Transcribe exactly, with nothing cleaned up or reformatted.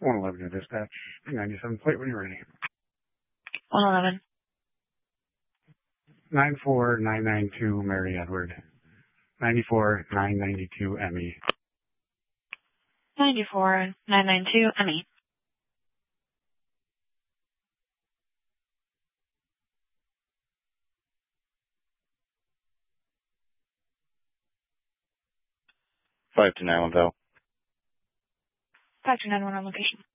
one eleven to dispatch. ninety-seven plate when you're ready. one eleven. nine four nine nine two Mary Edward. ninety-four nine ninety-two Emmy. ninety-four nine ninety-two Emmy. five two nine one Val. five two nine one on location.